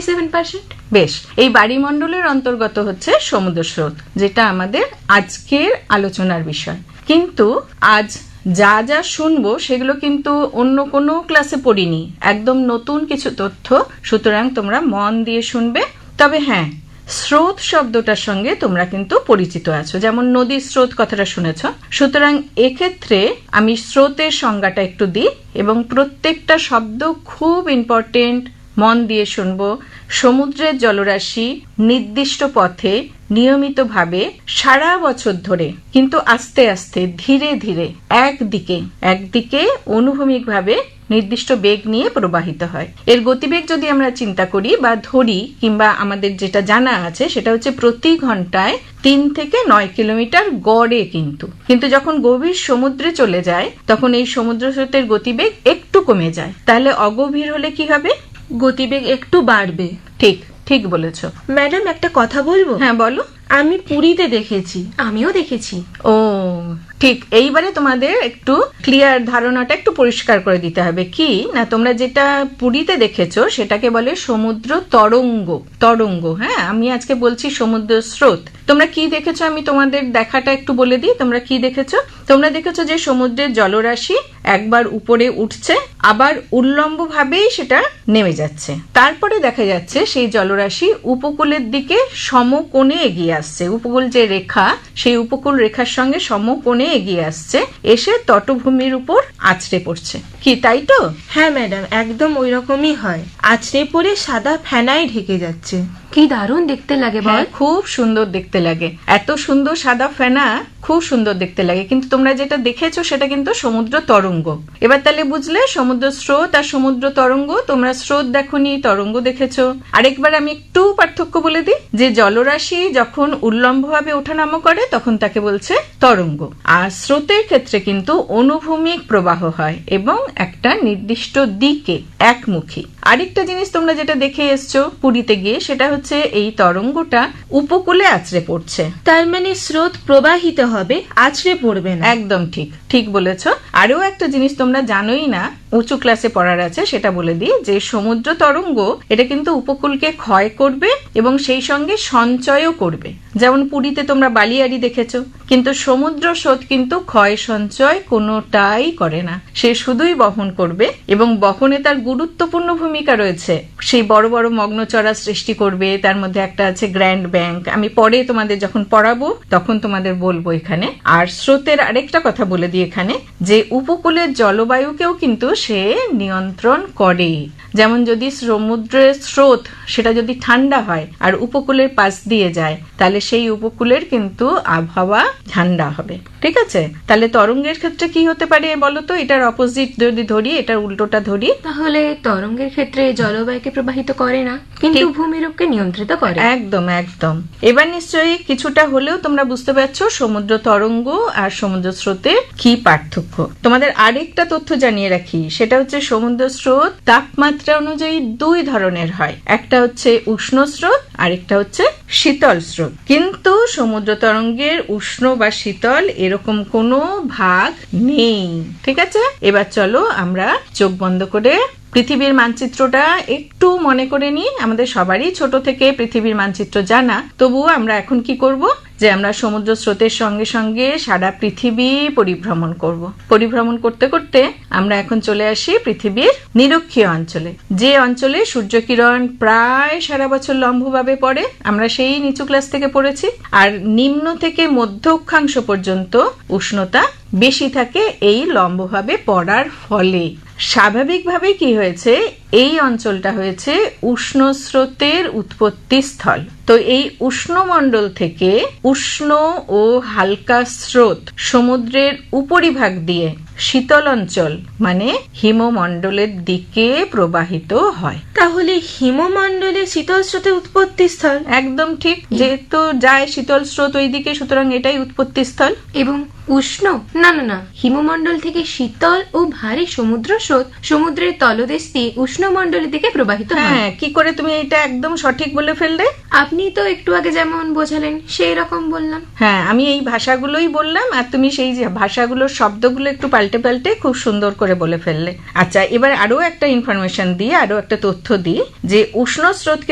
97%। বেশ, এই বায়ুমণ্ডলের অন্তর্গত হচ্ছে সমুদ্র স্রোত, যেটা আমাদের আজকের আলোচনার বিষয়। কিন্তু আজ যা যা শুনবো সেগুলো কিন্তু অন্য কোনো ক্লাসে পড়িনি, একদম নতুন কিছু তথ্য, সুতরাং তোমরা মন দিয়ে শুনবে। তবে হ্যাঁ, স্রোত শব্দটার সঙ্গে তোমরা কিন্তু পরিচিত আছো, যেমন নদীর স্রোত কথাটা শুনেছ। সুতরাং এক্ষেত্রে আমি স্রোতের সংজ্ঞাটা একটু দিই এবং প্রত্যেকটা শব্দ খুব ইম্পর্টেন্ট, মন দিয়ে শুনবো। সমুদ্রের জলরাশি নির্দিষ্ট পথে নিয়মিতভাবে সারা বছর ধরে, কিন্তু আস্তে আস্তে ধীরে ধীরে একদিকে অনুভূমিকভাবে নির্দিষ্ট বেগ নিয়ে প্রবাহিত হয়। এর গতিবেগ যদি আমরা চিন্তা করি বা ধরি, কিংবা আমাদের যেটা জানা আছে সেটা হচ্ছে প্রতি ঘন্টায় 3 থেকে 9 কিলোমিটার গড়ে। কিন্তু যখন গভীর সমুদ্রে চলে যায় তখন এই সমুদ্র স্রোতের গতিবেগ একটু কমে যায়। তাহলে অগভীর হলে কি হবে? গতিবেগ একটু বাড়বে। ঠিক বলেছো ম্যাডাম, একটা কথা বলবো? হ্যাঁ বলো। আমি পুরীতে দেখেছি। আমিও দেখেছি। ও ঠিক, এইবারে তোমাদের একটু ক্লিয়ার ধারণাটা একটু পরিষ্কার করে দিতে হবে। কি না, তোমরা যেটা পুরীতে দেখেছো সেটাকে বলে সমুদ্র তরঙ্গ। হ্যাঁ, আমি আজকে বলছি সমুদ্র স্রোত। তোমরা কি দেখেছো আমি তোমাদের দেখাটা একটু বলে দিই। তোমরা কি দেখেছো? তোমরা দেখেছো যে সমুদ্রের জলরাশি একবার উপরে উঠছে, আবার উল্লম্ব ভাবেই সেটা নেমে যাচ্ছে। তারপরে দেখা যাচ্ছে সেই জলরাশি উপকূলের দিকে সমকোণে এগিয়ে আসছে। উপকূল যে রেখা, সেই উপকূল রেখার সঙ্গে সমকোণে এগিয়ে আসছে, এসে তটভূমির উপর আছড়ে পড়ছে। কি তাই তো? হ্যাঁ ম্যাডাম, একদম ওই রকমই হয়। আছড়ে পড়ে সাদা ফেনায় ঢেকে যাচ্ছে। কি দারুণ দেখতে লাগে বল। হ্যাঁ, খুব সুন্দর দেখতে লাগে। এত সুন্দর সাদা ফেনা খুব সুন্দর দেখতে লাগে। কিন্তু তোমরা যেটা দেখেছো সেটা কিন্তু সমুদ্র তরঙ্গ। এবার তাহলে বুঝলে সমুদ্র স্রোত আর সমুদ্র তরঙ্গ। তোমরা স্রোত দেখোনি, তরঙ্গ দেখেছো। আরেকবার আমি একটু পার্থক্য বলে দিই, যে জলরাশি যখন উল্লম্বভাবে ওঠানামা করে তখন তাকে বলছে তরঙ্গ, আর স্রোতের ক্ষেত্রে কিন্তু অনুভূমিক প্রবাহ হয় এবং একটা নির্দিষ্ট দিকে একমুখী। আরেকটা জিনিস তোমরা যেটা দেখে এসছো পুরীতে গিয়ে, সেটা হচ্ছে এই তরঙ্গটা উপকূলে আছড়ে পড়ছে। তার মানে স্রোত প্রবাহিত হবে, আছড়ে পড়বে না। একদম ঠিক বলেছো। আরো একটা জিনিস তোমরা জানোই না, উঁচু ক্লাসে পড়ার আছে, সেটা বলে দিই, যে সমুদ্র তরঙ্গ এটা কিন্তু উপকূলকে ক্ষয় করবে এবং সেই সঙ্গে সঞ্চয়ও করবে। যেমন পুরীতে তোমরা বালিয়াড়ি দেখেছো, কিন্তু সমুদ্র স্রোত কিন্তু ক্ষয় সঞ্চয় কোনোটাই করে না, সে শুধুই বহন করবে এবং বহনে তার গুরুত্বপূর্ণ ভূমিকা রয়েছে। সেই বড় বড় মগ্নচড়া সৃষ্টি করবে, তার মধ্যে একটা আছে গ্র্যান্ড ব্যাংক। আমি পরে তোমাদের যখন পড়াবো তখন তোমাদের বলবো এখানে। আর স্রোতের আরেকটা কথা বলে দিই এখানে, যে উপকূলের জলবায়ুকেও কিন্তু সে নিয়ন্ত্রণ করে। যেমন যদি সমুদ্রের স্রোত সেটা যদি ঠান্ডা হয় আর উপকূলের পাশ দিয়ে যায়, তাহলে সেই উপকূলের কিন্তু আবহাওয়া ঠান্ডা হবে। ঠিক আছে? তাহলে তরঙ্গের ক্ষেত্রে কি হতে পারে বলো তো? এটার অপোজিট যদি ধরি, এটার উল্টোটা ধরি, তাহলে তরঙ্গের ক্ষেত্রে জলবায়ুকে প্রবাহিত করে না, কিন্তু ভূমিরূপকে নিয়ন্ত্রিত করে। একদম। এবার নিশ্চয়ই কিছুটা হলেও তোমরা বুঝতে পারছো সমুদ্র তরঙ্গ আর সমুদ্র স্রোতের কি পার্থক্য। তোমাদের আরেকটা তথ্য জানিয়ে রাখি, সেটা হচ্ছে সমুদ্র স্রোত তাপমাত্রা অনুযায়ী 2 ধরনের হয়। একটা হচ্ছে উষ্ণ স্রোত, আরেকটা হচ্ছে শীতল স্রোত। কিন্তু সমুদ্র তরঙ্গের উষ্ণ বা শীতল এরকম কোনো ভাগ নেই। ঠিক আছে? এবার চলো আমরা চোখ বন্ধ করে পৃথিবীর মানচিত্রটা একটু মনে করে নিই। আমাদের সবারই ছোট থেকে পৃথিবীর মানচিত্র জানা, তবুও আমরা এখন কি করব, যে আমরা সমুদ্র স্রোতের সঙ্গে সঙ্গে সারা পৃথিবী পরিভ্রমণ করতে করতে আমরা এখন চলে আসি পৃথিবীর নিরক্ষীয় অঞ্চলে, যে অঞ্চলে সূর্যকিরণ প্রায় সারা বছর লম্বভাবে পড়ে। আমরা সেই নিচু ক্লাস থেকে পড়েছি। আর নিম্ন থেকে মধ্য অক্ষাংশ পর্যন্ত উষ্ণতা বেশি থাকে এই লম্বভাবে পড়ার ফলে। স্বাভাবিকভাবে কি হয়েছে, এই অঞ্চলটা হয়েছে উষ্ণ স্রোতের উৎপত্তি স্থল। তো এই উষ্ণমণ্ডল থেকে উষ্ণ ও হালকা স্রোত সমুদ্রের উপরিভাগ দিয়ে শীতল অঞ্চল মানে হিমমণ্ডলের দিকে প্রবাহিত হয়। তাহলে হিমমণ্ডলে শীতল স্রোতের উৎপত্তি স্থল। একদম ঠিক, যেহেতু যায় শীতল স্রোত ওই দিকে, সুতরাং এটাই উৎপত্তি স্থল। এবং উষ্ণ না হিমমণ্ডল থেকে শীতল ও ভারী সমুদ্র স্রোত সমুদ্রের তলদেশ দিয়ে উষ্ণমণ্ডলের দিকে প্রবাহিত হয়। হ্যাঁ, কি করে তুমি এটা একদম সঠিক বলে ফেললে? আপনি তো একটু আগে যেমন বোঝালেন সেই রকম বললাম। হ্যাঁ, আমি এই ভাষাগুলোই বললাম, আর তুমি সেই ভাষাগুলোর শব্দগুলো একটু পাল্টে খুব সুন্দর করে বলে ফেললে। আচ্ছা, এবার আরো একটা ইনফরমেশন দিই, আরো একটা তথ্য দিই, যে উষ্ণ স্রোতকে